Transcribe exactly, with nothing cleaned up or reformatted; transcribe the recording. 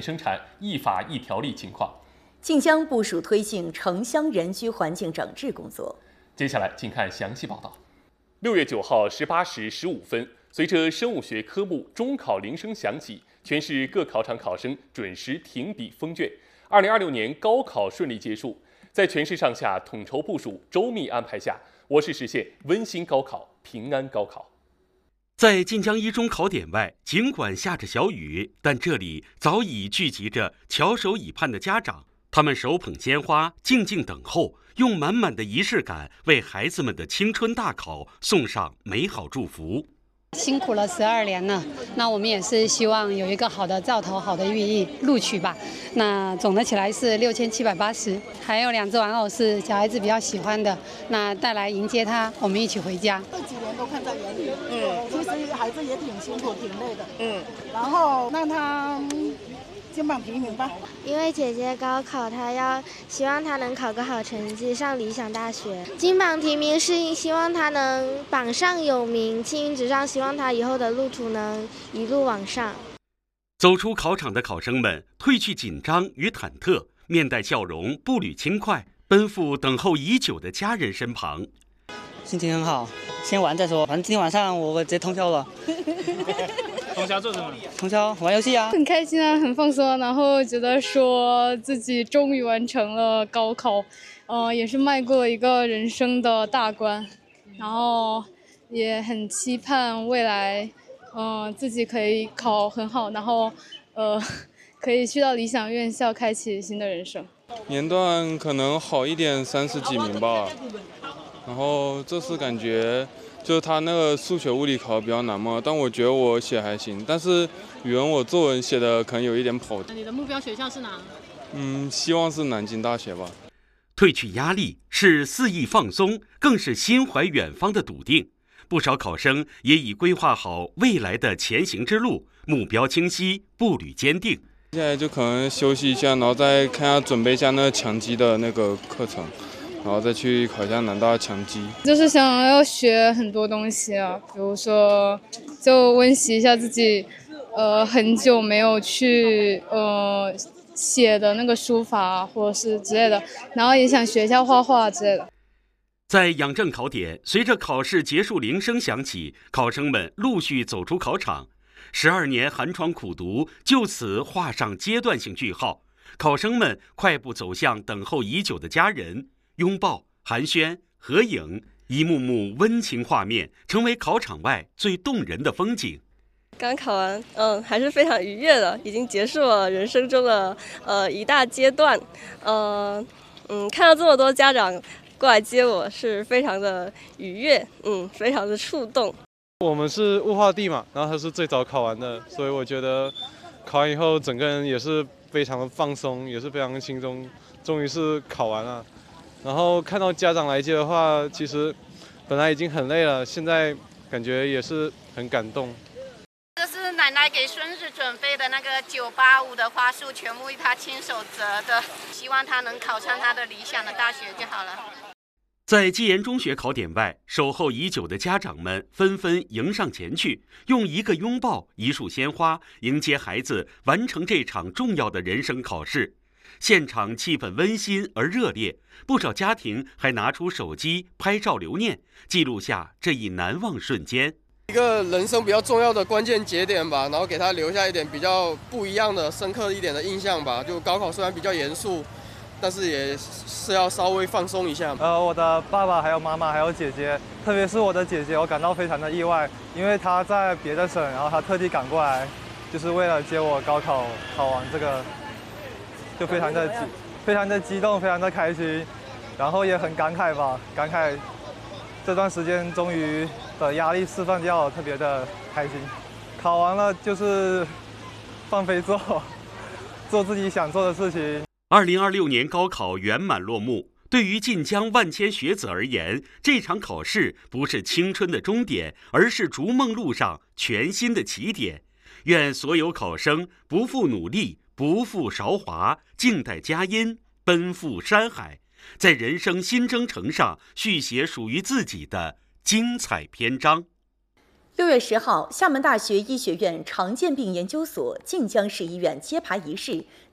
生产一法一条例情况。 晋江部署推进城乡人居环境整治工作。 接下来，请看详细报道。六月九号十八时十五分，随着生物学科目中考铃声响起，全市各考场考生准时停笔封卷。二零二六年高考顺利结束，在全市上下统筹部署、周密安排下，我市实现温馨高考、平安高考。 在晋江一中考点外，尽管下着小雨，但这里早已聚集着翘首以盼的家长。他们手捧鲜花，静静等候，用满满的仪式感为孩子们的青春大考送上美好祝福。 辛苦了十二年了，那我们也是希望有一个好的兆头、好的寓意录取吧。那总的起来是六千七百八十，还有两只玩偶是小孩子比较喜欢的，那带来迎接他，我们一起回家。 这几年都看在眼里，嗯，其实孩子也挺辛苦、挺累的，嗯，然后让他金榜题名吧。 因为姐姐高考，她要希望她能考个好成绩，上理想大学。金榜题名是希望她能榜上有名，青云直上，希望她以后的路途能一路往上。 走出考场的考生们褪去紧张与忐忑，面带笑容，步履轻快，奔赴等候已久的家人身旁。 心情很好，先玩再说，反正今天晚上我直接通宵了。 通宵做什么？ 通宵玩游戏啊， 很开心啊，很放松，然后觉得说自己终于完成了高考，呃，也是迈过一个人生的大关，然后也很期盼未来，嗯、呃，自己可以考很好，然后，呃，可以去到理想院校，开启新的人生。 年段可能好一点，三十几名吧，然后这次感觉。就是他那个数学、物理考比较难嘛，但我觉得我写还行。但是语文我作文写的可能有一点跑。 你的目标学校是哪？ 嗯，希望是南京大学吧。 褪去压力是肆意放松，更是心怀远方的笃定。不少考生也已规划好未来的前行之路，目标清晰，步履坚定。 现在就可能休息一下，然后再看下准备一下那个强基的那个课程。然后再去考一下南大强基， 就是想要学很多东西啊，比如说就温习一下自己，呃，很久没有去呃写的那个书法或者是之类的，然后也想学一下画画之类的。 在养正考点，随着考试结束铃声响起，考生们陆续走出考场，十二年寒窗苦读就此画上阶段性句号。考生们快步走向等候已久的家人。拥抱、寒暄、合影，一幕幕温情画面成为考场外最动人的风景。 刚考完，嗯，还是非常愉悦的，已经结束了人生中的呃一大阶段。呃，嗯，看到这么多家长过来接我，是非常的愉悦，嗯，非常的触动。 我们是物化地嘛，然后他是最早考完的，所以我觉得考完以后整个人也是非常的放松，也是非常的轻松，终于是考完了。然后看到家长来接的话，其实本来已经很累了，现在感觉也是很感动。 这是奶奶给孙子准备的那个九八五的花束，全部他亲手折的，希望他能考上他的理想的大学就好了。 在基研中学考点外，守候已久的家长们纷纷迎上前去，用一个拥抱、一束鲜花迎接孩子完成这场重要的人生考试。现场气氛温馨而热烈，不少家庭还拿出手机拍照留念，记录下这一难忘瞬间。 一个人生比较重要的关键节点吧，然后给他留下一点比较不一样的、深刻一点的印象吧。就高考虽然比较严肃，但是也是要稍微放松一下。 呃，我的爸爸还有妈妈还有姐姐，特别是我的姐姐，我感到非常的意外，因为她在别的省，然后她特地赶过来，就是为了接我高考考完这个。就非常的激，非常的激动，非常的开心，然后也很感慨吧，感慨这段时间终于的压力释放掉了，特别的开心。考完了就是放飞做，做自己想做的事情。 二零二六年高考圆满落幕，对于晋江万千学子而言，这场考试不是青春的终点，而是逐梦路上全新的起点。愿所有考生不负努力，不负韶华，静待佳音，奔赴山海，在人生新征程上续写属于自己的精彩篇章。 六月十号，厦门大学医学院常见病研究所晋江市医院揭牌仪式